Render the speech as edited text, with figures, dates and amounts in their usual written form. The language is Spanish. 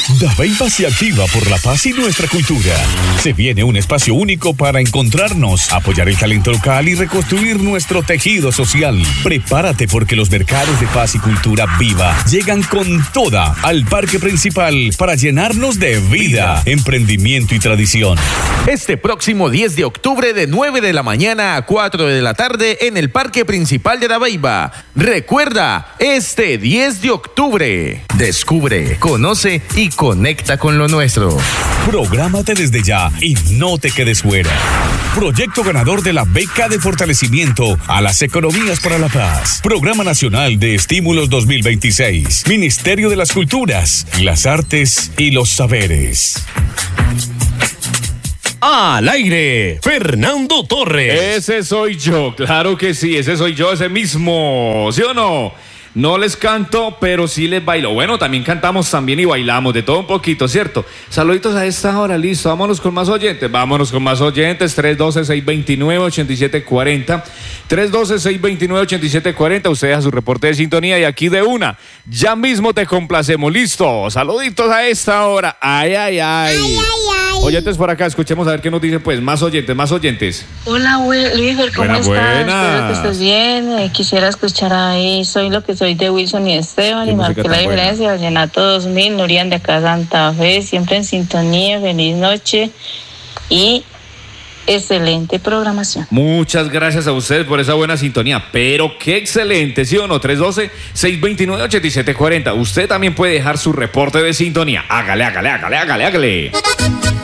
Dabeiba se activa por la paz y nuestra cultura. Se viene un espacio único para encontrarnos, apoyar el talento local y reconstruir nuestro tejido social. Prepárate porque los mercados de paz y cultura viva llegan con toda al parque principal para llenarnos de vida, emprendimiento y tradición. Este próximo 10 de octubre de 9 de la mañana a 4 de la tarde en el parque principal de Dabeiba. Recuerda, este 10 de octubre. Descubre, conoce y conecta con lo nuestro. Prográmate desde ya y no te quedes fuera. Proyecto ganador de la beca de fortalecimiento a las economías para la paz. Programa Nacional de Estímulos 2026. Ministerio de las Culturas, las Artes y los Saberes. Al aire, Fernando Torres. Ese soy yo, claro que sí, ese soy yo, ese mismo, ¿sí o no? No les canto, pero sí les bailo. Bueno, también cantamos también y bailamos, de todo un poquito, ¿cierto? Saluditos a esta hora, listo, vámonos con más oyentes. 312-629-8740. 312-629-8740. Usted deja su reporte de sintonía y aquí de una, ya mismo te complacemos, listo. Saluditos a esta hora. Ay, ay, ay. Ay, ay, ay. Oyentes por acá, escuchemos a ver qué nos dicen, pues, más oyentes, más oyentes. Hola, Luis, ¿cómo Buenas, estás? buenas. Espero que estés bien. Quisiera escuchar ahí Soy lo que soy de Wilson y Esteban Qué y música marqué la tan buena. diferencia. Vallenato 2000, Nurian de acá Santa Fe, siempre en sintonía. Feliz noche y excelente programación. Muchas gracias a ustedes por esa buena sintonía, pero qué excelente, ¿sí o no? 312-629-8740. Usted también puede dejar su reporte de sintonía. Hágale, hágale, hágale, hágale, hágale.